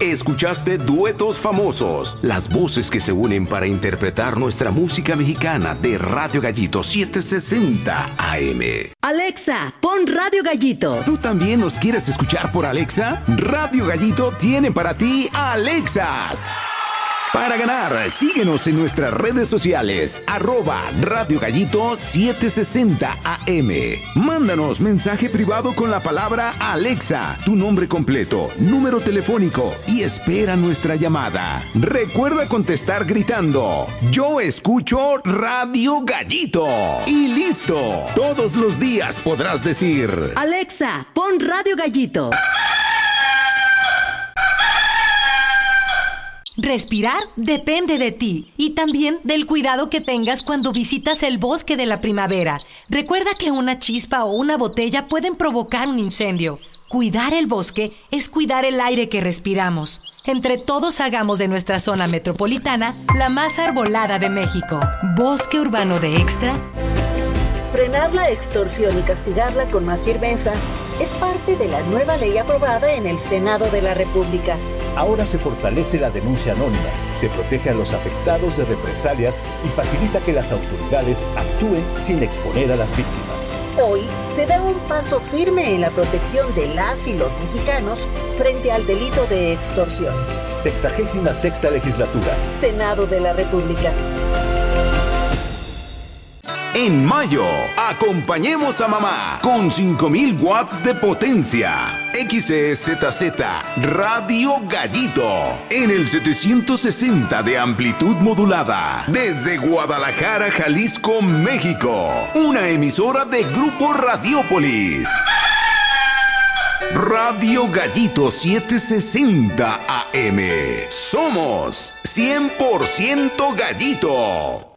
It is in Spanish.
Escuchaste Duetos Famosos, las voces que se unen para interpretar nuestra música mexicana de Radio Gallito 760 AM. Alexa, pon Radio Gallito. ¿Tú también nos quieres escuchar por Alexa? Radio Gallito tiene para ti Alexas. Para ganar, síguenos en nuestras redes sociales, @Radio Gallito 760 AM. Mándanos mensaje privado con la palabra Alexa, tu nombre completo, número telefónico y espera nuestra llamada. Recuerda contestar gritando: yo escucho Radio Gallito. Y listo. Todos los días podrás decir: Alexa, pon Radio Gallito. Respirar depende de ti y también del cuidado que tengas cuando visitas el bosque de la primavera. Recuerda que una chispa o una botella pueden provocar un incendio. Cuidar el bosque es cuidar el aire que respiramos. Entre todos hagamos de nuestra zona metropolitana la más arbolada de México. Bosque Urbano de Extra. Frenar la extorsión y castigarla con más firmeza es parte de la nueva ley aprobada en el Senado de la República. Ahora se fortalece la denuncia anónima, se protege a los afectados de represalias y facilita que las autoridades actúen sin exponer a las víctimas. Hoy se da un paso firme en la protección de las y los mexicanos frente al delito de extorsión. 66ª Legislatura. Senado de la República. En mayo, acompañemos a mamá con 5000 watts de potencia. XEZZ Radio Gallito en el 760 de amplitud modulada desde Guadalajara, Jalisco, México. Una emisora de Grupo Radiópolis. Radio Gallito 760 AM. Somos 100% Gallito.